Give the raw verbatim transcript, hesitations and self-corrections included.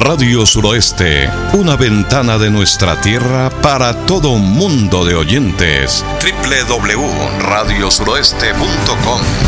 Radio Suroeste, una ventana de nuestra tierra para todo un mundo de oyentes. doble u doble u doble u punto radio suroeste punto com